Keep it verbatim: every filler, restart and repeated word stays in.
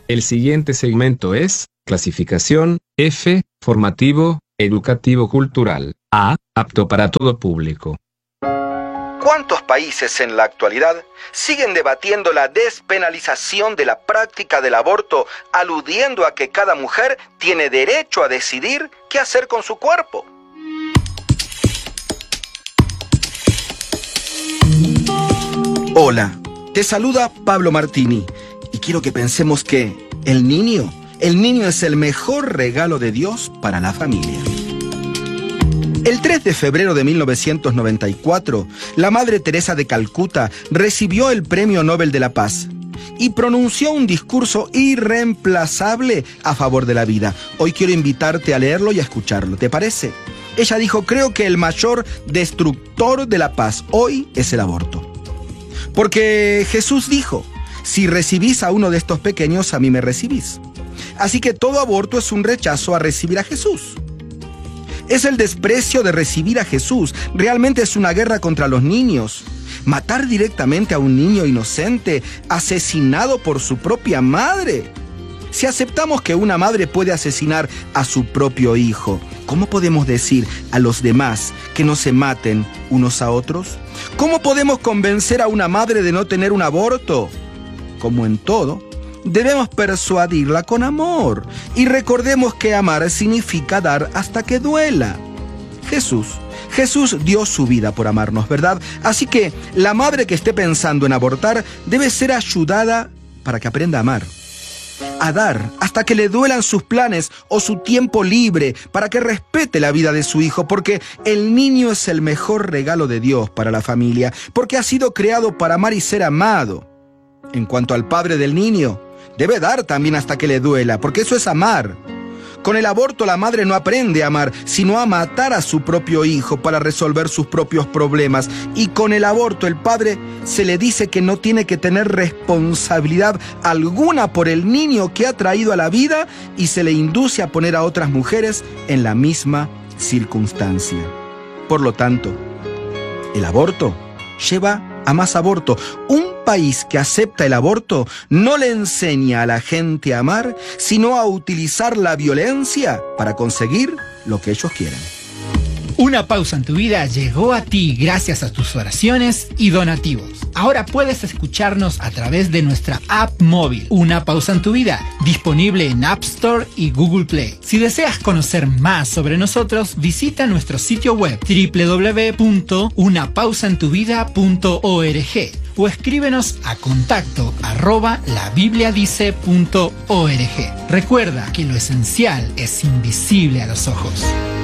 El siguiente segmento es clasificación F, formativo, educativo cultural. A, apto para todo público. ¿Cuántos países en la actualidad siguen debatiendo la despenalización de la práctica del aborto, aludiendo a que cada mujer tiene derecho a decidir qué hacer con su cuerpo? Hola, te saluda Pablo Martini y quiero que pensemos que el niño, el niño es el mejor regalo de Dios para la familia. El tres de febrero de mil novecientos noventa y cuatro, la Madre Teresa de Calcuta recibió el Premio Nobel de la Paz y pronunció un discurso irreemplazable a favor de la vida. Hoy quiero invitarte a leerlo y a escucharlo, ¿te parece? Ella dijo: creo que el mayor destructor de la paz hoy es el aborto. Porque Jesús dijo: si recibís a uno de estos pequeños, a mí me recibís. Así que todo aborto es un rechazo a recibir a Jesús. Es el desprecio de recibir a Jesús. Realmente es una guerra contra los niños. Matar directamente a un niño inocente, asesinado por su propia madre. Si aceptamos que una madre puede asesinar a su propio hijo, ¿cómo podemos decir a los demás que no se maten unos a otros? ¿Cómo podemos convencer a una madre de no tener un aborto? Como en todo, debemos persuadirla con amor. Y recordemos que amar significa dar hasta que duela. Jesús, Jesús dio su vida por amarnos, ¿verdad? Así que la madre que esté pensando en abortar debe ser ayudada para que aprenda a amar. A dar hasta que le duelan sus planes o su tiempo libre, para que respete la vida de su hijo, porque el niño es el mejor regalo de Dios para la familia, porque ha sido creado para amar y ser amado. En cuanto al padre del niño, debe dar también hasta que le duela, porque eso es amar. Con el aborto la madre no aprende a amar, sino a matar a su propio hijo para resolver sus propios problemas. Y con el aborto el padre se le dice que no tiene que tener responsabilidad alguna por el niño que ha traído a la vida y se le induce a poner a otras mujeres en la misma circunstancia. Por lo tanto, el aborto lleva a más aborto. Un país que acepta el aborto no le enseña a la gente a amar, sino a utilizar la violencia para conseguir lo que ellos quieren. Una pausa en tu vida llegó a ti gracias a tus oraciones y donativos. Ahora puedes escucharnos a través de nuestra app móvil, Una Pausa en tu Vida, disponible en App Store y Google Play. Si deseas conocer más sobre nosotros, visita nuestro sitio web doble u doble u doble u punto una pausa en tu vida punto org o escríbenos a contacto arroba la biblia dice punto org. Recuerda que lo esencial es invisible a los ojos.